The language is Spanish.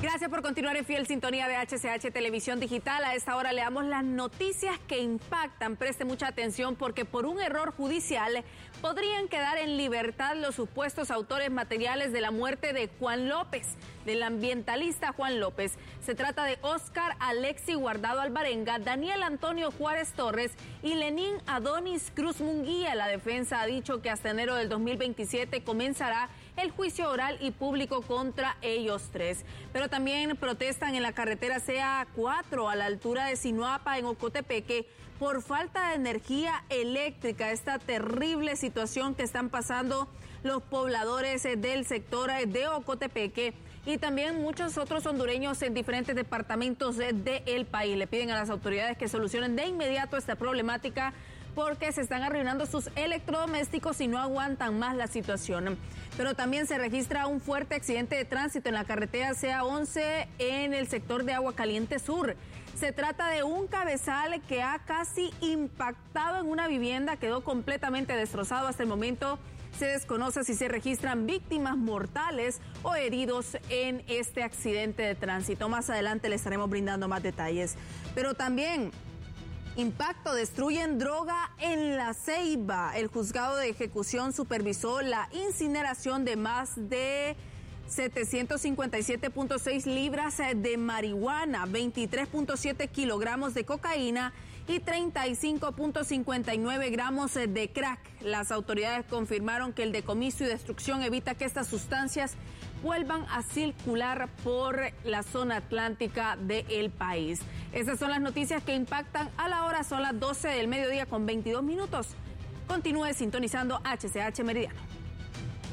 Gracias por continuar en fiel sintonía de HCH Televisión Digital. A esta hora le damos las noticias que impactan. Preste mucha atención porque por un error judicial podrían quedar en libertad los supuestos autores materiales de la muerte de Juan López, del ambientalista Juan López. Se trata de Oscar Alexi Guardado Alvarenga, Daniel Antonio Juárez Torres y Lenín Adonis Cruz Munguía. La defensa ha dicho que hasta enero del 2027 comenzará el juicio oral y público contra ellos tres. Pero también protestan en la carretera CA4 a la altura de Sinuapa en Ocotepeque por falta de energía eléctrica. Esta terrible situación que están pasando los pobladores del sector de Ocotepeque y también muchos otros hondureños en diferentes departamentos del país. Le piden a las autoridades que solucionen de inmediato esta problemática porque se están arruinando sus electrodomésticos y no aguantan más la situación. Pero también se registra un fuerte accidente de tránsito en la carretera CA11 en el sector de Agua Caliente Sur. Se trata de un cabezal que ha casi impactado en una vivienda, quedó completamente destrozado. Hasta el momento se desconoce si se registran víctimas mortales o heridos en este accidente de tránsito. Más adelante le estaremos brindando más detalles. Pero también impacto, destruyen droga en La Ceiba. El juzgado de ejecución supervisó la incineración de más de 757.6 libras de marihuana, 23.7 kilogramos de cocaína y 35.59 gramos de crack. Las autoridades confirmaron que el decomiso y destrucción evita que estas sustancias vuelvan a circular por la zona atlántica del país. Esas son las noticias que impactan a la hora. Son las 12 del mediodía con 22 minutos. Continúe sintonizando HCH Meridiano.